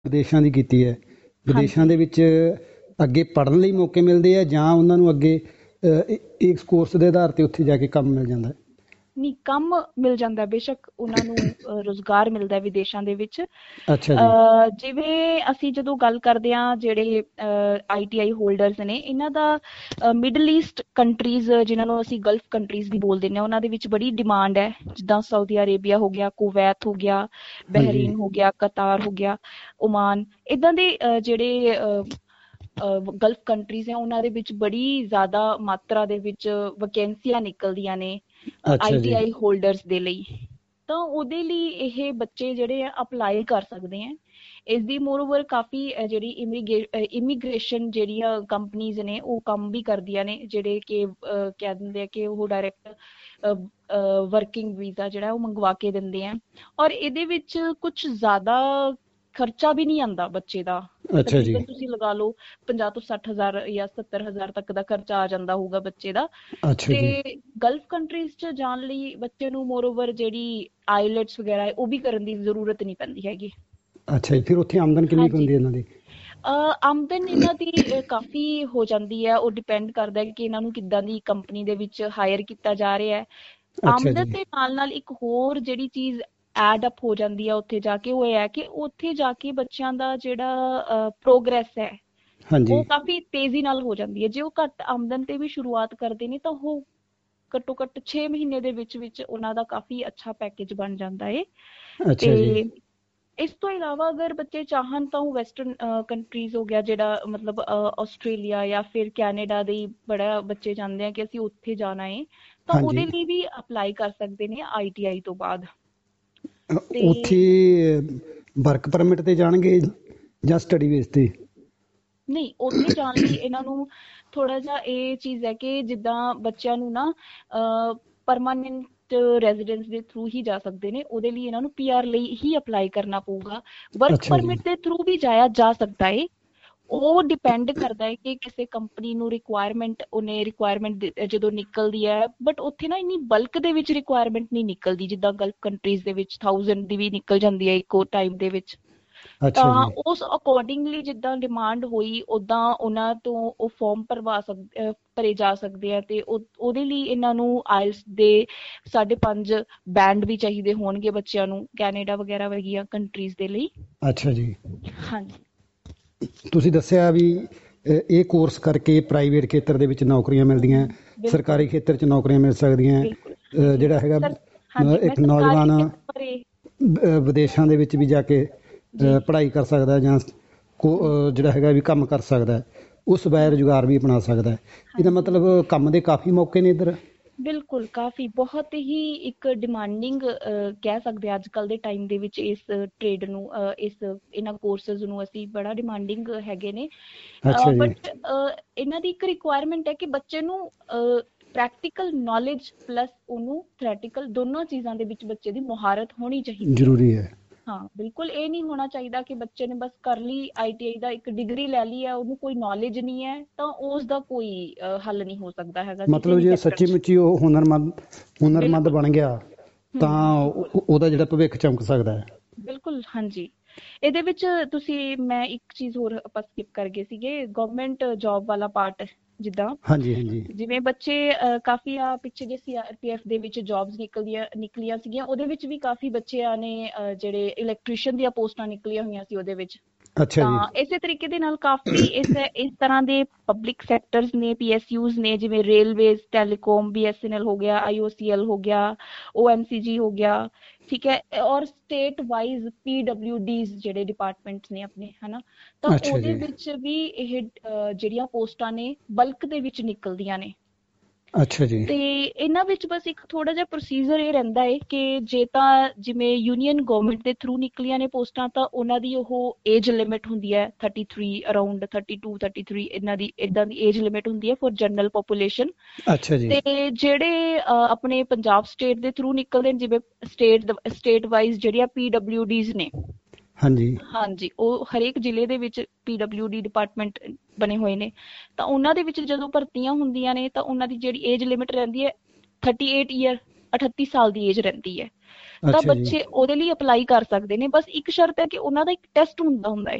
ਵਿਦੇਸ਼ਾਂ ਦੀ ਕੀਤੀ ਹੈ, ਵਿਦੇਸ਼ਾਂ ਹਾਂਜੀ। ਦੇ ਵਿੱਚ ਅੱਗੇ ਪੜ੍ਹਨ ਲਈ ਮੌਕੇ ਮਿਲਦੇ ਆ ਜਾਂ ਉਹਨਾਂ ਨੂੰ ਅੱਗੇ ਇਸ ਕੋਰਸ ਦੇ ਆਧਾਰ 'ਤੇ ਉੱਥੇ ਜਾ ਕੇ ਕੰਮ ਮਿਲ ਜਾਂਦਾ? ਨਹੀਂ, ਕੰਮ ਮਿਲ ਜਾਂਦਾ, ਬੇਸ਼ੱਕ ਉਹਨਾਂ ਨੂੰ ਰੁਜ਼ਗਾਰ ਮਿਲਦਾ ਵਿਦੇਸ਼ਾਂ ਦੇ ਵਿੱਚ। ਅੱਛਾ ਜੀ। ਜਿਵੇਂ ਅਸੀਂ ਜਦੋਂ ਗੱਲ ਕਰਦੇ ਹਾਂ ਜਿਹੜੇ ITI ਹੋਲਡਰਸ ਨੇ, ਇਹਨਾਂ ਦਾ ਮਿਡਲ ਈਸਟ ਕੰਟਰੀਜ਼, ਜਿਨ੍ਹਾਂ ਨੂੰ ਅਸੀਂ ਗਲਫ ਕੰਟਰੀਜ਼ ਵੀ ਬੋਲ ਦਿੰਦੇ ਹਾਂ, ਉਹਨਾਂ ਦੇ ਵਿੱਚ ਬੜੀ ਡਿਮਾਂਡ ਹੈ। ਜਿੱਦਾਂ ਸਾਊਦੀ ਅਰੇਬੀਆ ਹੋ ਗਿਆ, ਕੁਵੈਤ ਹੋ ਗਿਆ, ਹਾਂਜੀ। ਬਹਿਰੀਨ ਹੋ ਗਿਆ, ਕਤਾਰ ਹੋ ਗਿਆ, ਓਮਾਨ, ਇੱਦਾਂ ਦੇ ਜਿਹੜੇ ਗਲਫ ਕੰਟਰੀਜ਼ ਹੈ, ਉਹਨਾਂ ਦੇ ਵਿੱਚ ਬੜੀ ਜ਼ਿਆਦਾ ਮਾਤਰਾ ਦੇ ਵਿੱਚ ਵੈਕੈਂਸੀਆਂ ਨਿਕਲਦੀਆਂ ਨੇ ਅੱਛਾ ਜੀ। ITI ਹੋਲਡਰਸ ਦੇ ਲਈ। ਤਾਂ ਉਹਦੇ ਲਈ ਇਹ ਬੱਚੇ ਜਿਹੜੇ ਆ ਅਪਲਾਈ ਕਰ ਸਕਦੇ ਆ। ਇਸ ਦੀ ਮੋਰਓਵਰ ਕਾਫੀ ਜਿਹੜੀ ਇਮੀਗ੍ਰੇਸ਼ਨ ਜਿਹੜੀਆਂ ਕੰਪਨੀਜ਼ ਨੇ ਉਹ ਕੰਮ ਵੀ ਕਰਦੀਆਂ ਨੇ, ਜਿਹੜੇ ਕਿ ਕਹਿ ਦਿੰਦੇ ਆ ਕਿ ਉਹ ਡਾਇਰੈਕਟ ਵਰਕਿੰਗ ਵੀਜ਼ਾ ਜਿਹੜਾ ਉਹ ਮੰਗਵਾ ਕੇ ਦਿੰਦੇ ਆ। ਔਰ ਇਹਦੇ ਵਿੱਚ ਕੁਝ ਜ਼ਿਆਦਾ ਖਰਚਾ ਵੀ ਨਹੀਂ ਆਉਂਦਾ ਬੱਚੇ ਦਾ। ਅੱਛਾ ਜੀ। ਤਕਰੀਬਨ ਤੁਸੀਂ ਲਗਾ ਲਓ 50 ਤੋਂ 60,000 ਜਾਂ 70,000 ਤੱਕ ਦਾ ਖਰਚਾ ਆ ਜਾਂਦਾ ਹੋਊਗਾ ਬੱਚੇ ਦਾ। ਅੱਛਾ ਤੇ ਜੀ। ਗਲਫ ਕੰਟਰੀਜ਼ 'ਚ ਜਾਣ ਲਈ ਬੱਚੇ ਨੂੰ ਮੋਰਓਵਰ ਜਿਹੜੀ ਆਈਲੈਟਸ ਵਗੈਰਾ ਹੈ ਉਹ ਵੀ ਕਰਨ ਦੀ ਜ਼ਰੂਰਤ ਨਹੀਂ ਪੈਂਦੀ ਹੈਗੀ। ਅੱਛਾ ਜੀ, ਫਿਰ ਉੱਥੇ ਆਮਦਨ ਕਿੰਨੀ ਕੁ ਹਾਂਜੀ। ਹੁੰਦੀ ਹੈ ਇਹਨਾਂ ਦੀ? ਆਮਦਨ ਇਹਨਾਂ ਦੀ ਕਾਫੀ ਹੋ ਜਾਂਦੀ ਹੈ। ਉਹ ਡਿਪੈਂਡ ਕਰਦਾ ਹੈ ਕਿ ਇਹਨਾਂ ਨੂੰ ਕਿੱਦਾਂ ਦੀ ਕੰਪਨੀ ਦੇ ਵਿੱਚ ਹਾਇਰ ਕੀਤਾ ਜਾ ਰਿਹਾ ਹੈ। ਅੱਛਾ ਆਮਦਨ ਜੀ। ਦੇ ਨਾਲ ਨਾਲ ਇੱਕ ਹੋਰ ਜਿਹੜੀ ਚੀਜ਼ ਐਡ ਅਪ ਹੋ ਜਾਂਦੀ ਹੈ ਉੱਥੇ ਜਾ ਕੇ, ਉਹ ਇਹ ਹੈ ਕਿ ਉੱਥੇ ਜਾ ਕੇ ਬੱਚਿਆਂ ਦਾ ਜਿਹੜਾ ਪ੍ਰੋਗਰੈਸ ਹੈ ਹਾਂਜੀ। ਉਹ ਕਾਫੀ ਤੇਜ਼ੀ ਨਾਲ ਹੋ ਜਾਂਦੀ ਹੈ। ਜੇ ਉਹ ਘੱਟ ਆਮਦਨ ਤੇ ਵੀ ਸ਼ੁਰੂਆਤ ਕਰਦੇ ਨੇ ਤਾਂ ਉਹ ਘੱਟੋ ਘੱਟ 6 ਮਹੀਨੇ ਦੇ ਵਿੱਚ ਉਹਨਾਂ ਦਾ ਕਾਫੀ ਅੱਛਾ ਪੈਕੇਜ ਬਣ ਜਾਂਦਾ ਹੈ। ਤੇ ਅੱਛਾ ਜੀ। ਇਸ ਤੋਂ ਇਲਾਵਾ ਅਗਰ ਬੱਚੇ ਚਾਹਣ ਤਾਂ ਉਹ ਵੈਸਟਰਨ ਕੰਟਰੀਜ਼ ਹੋ ਗਿਆ, ਜਿਹੜਾ ਮਤਲਬ ਆਸਟ੍ਰੇਲੀਆ ਜਾਂ ਫਿਰ ਕੈਨੇਡਾ ਦੇ ਬੜਾ ਬੱਚੇ ਚਾਹੁੰਦੇ ਆ ਕਿ ਅਸੀਂ ਉੱਥੇ ਜਾਣਾ ਹੈ, ਤਾਂ ਹਾਂਜੀ। ਉਹਦੇ ਲਈ ਵੀ ਅਪਲਾਈ ਕਰ ਸਕਦੇ ਨੇ ITI ਤੋਂ ਬਾਅਦ। ਤੇ ਉੱਥੇ ਵਰਕ ਪਰਮਿਟ ਤੇ ਜਾਣਗੇ ਜਾਂ ਸਟੱਡੀ ਬੇਸ ਤੇ? ਨਹੀਂ, ਉੱਥੇ ਜਾਣ ਲਈ ਇਹਨਾਂ ਨੂੰ ਥੋੜਾ ਜਿਹਾ ਇਹ ਚੀਜ਼ ਹੈ ਕਿ ਜਿੱਦਾਂ ਬੱਚਿਆਂ ਨੂੰ ਨਾ ਪਰਮਾਨੈਂਟ ਰੈਜ਼ੀਡੈਂਸ ਦੇ ਥਰੂ ਹੀ ਜਾ ਸਕਦੇ ਨੇ। ਉਹਦੇ ਲਈ ਇਹਨਾਂ ਨੂੰ PR ਲਈ ਹੀ ਅਪਲਾਈ ਕਰਨਾ ਪਊਗਾ। ਵਰਕ ਅੱਛਾ ਜੀ। ਪਰਮਿਟ ਦੇ ਥਰੂ ਵੀ ਜਾਇਆ ਜਾ ਸਕਦਾ ਹੈ। ਉਹ ਡਿਪੈਂਡ ਕਰਦਾ ਹੈ ਕਿ ਕਿਸੇ ਕੰਪਨੀ ਨੂੰ ਰਿਕੁਆਇਰਮੈਂਟ ਜਦੋਂ ਨਿਕਲਦੀ ਹੈ, ਬਟ ਉੱਥੇ ਨਾ ਇੰਨੀ ਬਲਕ ਦੇ ਵਿੱਚ ਰਿਕੁਆਇਰਮੈਂਟ ਨਹੀਂ ਨਿਕਲਦੀ ਜਿੱਦਾਂ ਗਲਫ ਕੰਟਰੀਜ਼ ਦੇ ਵਿੱਚ 1000 ਦੀ ਵੀ ਨਿਕਲ ਜਾਂਦੀ ਹੈ ਇੱਕੋ ਟਾਈਮ ਦੇ ਵਿੱਚ। ਅੱਛਾ ਤਾਂ ਜੀ। ਉਸ ਅਕੋਰਡਿੰਗਲੀ ਜਿੱਦਾਂ ਡਿਮਾਂਡ ਹੋਈ ਉਦਾਂ ਉਹਨਾਂ ਤੋਂ ਉਹ ਫਾਰਮ ਭਰੇ ਜਾ ਸਕਦੇ ਆ। ਤੇ ਉਹਦੇ ਲਈ ਇਹਨਾਂ ਨੂੰ ਆਇਲਸ ਦੇ 5.5 ਬੈਂਡ ਵੀ ਚਾਹੀਦੇ ਹੋਣਗੇ ਬੱਚਿਆਂ ਨੂੰ, ਕੈਨੇਡਾ ਵਗੈਰਾ ਵਰਗੀਆਂ ਕੰਟਰੀਜ਼ ਦੇ ਲਈ। ਅੱਛਾ ਜੀ। ਹਾਂਜੀ। ਤੁਸੀਂ ਦੱਸਿਆ ਵੀ ਇਹ ਕੋਰਸ ਕਰਕੇ ਪ੍ਰਾਈਵੇਟ ਖੇਤਰ ਦੇ ਵਿੱਚ ਨੌਕਰੀਆਂ ਮਿਲਦੀਆਂ, ਬਿਲਕੁਲ ਸਰਕਾਰੀ ਖੇਤਰ 'ਚ ਨੌਕਰੀਆਂ ਮਿਲ ਸਕਦੀਆਂ। ਬਿਲਕੁਲ ਹਾਂਜੀ ਜਿਹੜਾ ਹੈਗਾ ਸਰ। ਹਾਂਜੀ, ਮੈਂ ਇੱਕ ਸਰਕਾਰੀ ਨੌਜਵਾਨ ਖੇਤਰ ਬਾਰੇ ਵਿਦੇਸ਼ਾਂ ਦੇ ਵਿੱਚ ਵੀ ਜਾ ਕੇ ਜੀ। ਪੜ੍ਹਾਈ ਕਰ ਸਕਦਾ ਜਾਂ ਜਿਹੜਾ ਹੈਗਾ ਵੀ ਕੰਮ ਕਰ ਸਕਦਾ, ਉਹ ਸਵੈ ਰੁਜ਼ਗਾਰ ਵੀ ਅਪਣਾ ਸਕਦਾ। ਇਹਦਾ ਹਾਂਜੀ ਮਤਲਬ ਕੰਮ ਦੇ ਕਾਫੀ ਮੌਕੇ ਨੇ ਇੱਧਰ। ਬਿਲਕੁਲ, ਕਾਫੀ ਬਹੁਤ ਹੀ ਇੱਕ ਡਿਮਾਂਡਿੰਗ ਕਹਿ ਸਕਦੇ ਹਾਂ ਅੱਜ ਕੱਲ੍ਹ ਦੇ ਟਾਈਮ ਦੇ ਵਿੱਚ ਇਸ ਟ੍ਰੇਡ ਨੂੰ, ਇਹਨਾਂ ਕੋਰਸਿਸ ਨੂੰ ਅਸੀਂ ਬੜਾ ਡਿਮਾਂਡਿੰਗ ਹੈਗੇ ਨੇ। ਅੱਛਾ ਜੀ। ਬਟ ਇਹਨਾਂ ਦੀ ਇੱਕ ਰਿਕੁਆਇਰਮੈਂਟ ਹੈ ਕਿ ਬੱਚੇ ਨੂੰ ਪ੍ਰੈਕਟੀਕਲ ਨੌਲੇਜ ਪਲੱਸ ਉਹਨੂੰ ਥਿਓਰੇਟੀਕਲ ਦੋਨੋਂ ਚੀਜ਼ਾਂ ਦੇ ਵਿੱਚ ਬੱਚੇ ਦੀ ਮੁਹਾਰਤ ਹੋਣੀ ਚਾਹੀਦੀ ਹੈ। ਜ਼ਰੂਰੀ ਹੈ। ਹਾਂ ਬਿਲਕੁਲ, ਇਹ ਨਹੀਂ ਹੋਣਾ ਚਾਹੀਦਾ ਕਿ ਬੱਚੇ ਨੇ ਬਸ ਕਰ ਲਈ ITI ਦਾ ਇੱਕ ਡਿਗਰੀ ਲੈ ਲਈ ਹੈ, ਉਹਨੂੰ ਕੋਈ ਨੌਲੇਜ ਨਹੀਂ ਹੈ, ਤਾਂ ਉਸ ਦਾ ਕੋਈ ਹੱਲ ਨਹੀਂ ਹੋ ਸਕਦਾ ਹੈਗਾ ਕਿਸੇ ਮਤਲਬ ਵੀ ਜੇ ਸੈਕਟਰ ਸੱਚੀ 'ਚ। ਮੁੱਚੀ ਉਹ ਹੁਨਰਮੰਦ ਬਿਲਕੁਲ। ਬਣ ਗਿਆ ਤਾਂ ਉਹਦਾ ਜਿਹੜਾ ਭਵਿੱਖ ਚਮਕ ਸਕਦਾ ਹੈ। ਬਿਲਕੁਲ ਹਾਂਜੀ। ਇਹਦੇ ਵਿੱਚ ਮੈਂ ਇੱਕ ਚੀਜ਼ ਹੋਰ ਆਪਾਂ ਸਕਿਪ ਕਰ ਗਏ ਸੀਗੇ, ਗਵਰਨਮੈਂਟ ਜੌਬ ਵਾਲਾ ਪਾਰਟ। ਜਿੱਦਾਂ ਹਾਂਜੀ ਹਾਂਜੀ। ਜਿਵੇਂ ਬੱਚੇ ਕਾਫੀ ਪਿੱਛੇ ਜੇ CRPF ਦੇ ਵਿੱਚ ਜੌਬਸ ਨਿਕਲੀਆਂ ਸੀਗੀਆਂ, ਉਹਦੇ ਵਿੱਚ ਵੀ ਕਾਫੀ ਬੱਚਿਆਂ ਨੇ ਜਿਹੜੇ ਇਲੈਕਟ੍ਰੀਸ਼ੀਅਨ ਦੀਆਂ ਪੋਸਟਾਂ ਨਿਕਲੀਆਂ ਹੋਈਆਂ ਸੀ ਉਹਦੇ ਵਿੱਚ। ਅੱਛਾ ਜੀ। ਤਾਂ ਇਸੇ ਤਰੀਕੇ ਦੇ ਨਾਲ ਕਾਫੀ ਇਸ ਤਰ੍ਹਾਂ ਦੇ ਪਬਲਿਕ ਸੈਕਟਰਸ ਨੇ, PSUs ਨੇ, ਜਿਵੇਂ ਰੇਲਵੇਜ਼, ਟੈਲੀਕਾਮ, BSNL ਹੋ ਗਿਆ, IOCL ਹੋ ਗਿਆ, ONCG ਹੋ ਗਿਆ, ਠੀਕ ਹੈ, ਔਰ ਸਟੇਟ ਵਾਈਜ਼ PWDs ਜਿਹੜੇ ਡਿਪਾਰਟਮੈਂਟਸ ਨੇ ਆਪਣੇ, ਹਨਾ। ਤਾਂ ਅੱਛਾ ਉਹਦੇ ਜੀ। ਵਿੱਚ ਵੀ ਇਹ ਜਿਹੜੀਆਂ ਪੋਸਟਾਂ ਨੇ ਬਲਕ ਦੇ ਵਿੱਚ ਨਿਕਲਦੀਆਂ ਨੇ। ਅੱਛਾ ਜੀ। ਤੇ ਇਹਨਾਂ ਵਿੱਚ ਬਸ ਇੱਕ ਥੋੜਾ ਜਿਹਾ ਪ੍ਰੋਸੀਜਰ ਇਹ ਰਹਿੰਦਾ ਹੈ ਕਿ ਜੇ ਤਾਂ ਜਿਵੇਂ ਯੂਨੀਅਨ ਗਵਰਨਮੈਂਟ ਦੇ ਥਰੂ ਨਿਕਲੀਆਂ ਨੇ ਪੋਸਟਾਂ, ਤਾਂ ਉਹਨਾਂ ਦੀ ਉਹ ਏਜ ਲਿਮਿਟ ਹੁੰਦੀ ਹੈ 33, ਅਰਾਊਂਡ 32 33 ਇਹਨਾਂ ਦੀ ਇਦਾਂ ਦੀ ਏਜ ਲਿਮਿਟ ਹੁੰਦੀ ਹੈ ਫॉर ਜਨਰਲ ਪੋਪੂਲੇਸ਼ਨ। ਅੱਛਾ ਜੀ। ਤੇ ਜਿਹੜੇ ਆਪਣੇ ਪੰਜਾਬ ਸਟੇਟ ਦੇ ਥਰੂ ਨਿਕਲਦੇ ਨੇ, ਜਿਵੇਂ ਸਟੇਟ ਵਾਈਜ਼ ਜਿਹੜੀਆਂ PWDs ਨੇ, ਹਾਂਜੀ। ਹਾਂਜੀ, ਉਹ ਹਰੇਕ ਜ਼ਿਲ੍ਹੇ ਦੇ ਵਿੱਚ PWD ਡਿਪਾਰਟਮੈਂਟ ਬਣੇ ਹੋਏ ਨੇ। ਤਾਂ ਉਹਨਾਂ ਦੇ ਵਿੱਚ ਜਦੋਂ ਭਰਤੀਆਂ ਹੁੰਦੀਆਂ ਨੇ ਤਾਂ ਉਹਨਾਂ ਦੀ ਜਿਹੜੀ ਏਜ ਲਿਮਿਟ ਰਹਿੰਦੀ ਹੈ 38 ਈਅਰ। 38 ਸਾਲ ਦੀ ਏਜ ਰਹਿੰਦੀ ਹੈ, ਤਾਂ ਅੱਛਾ ਜੀ। ਬੱਚੇ ਉਹਦੇ ਲਈ ਅਪਲਾਈ ਕਰ ਸਕਦੇ ਨੇ। ਬਸ ਇੱਕ ਸ਼ਰਤ ਹੈ ਕਿ ਉਹਨਾਂ ਦਾ ਇੱਕ ਟੈਸਟ ਹੁੰਦਾ ਹੈ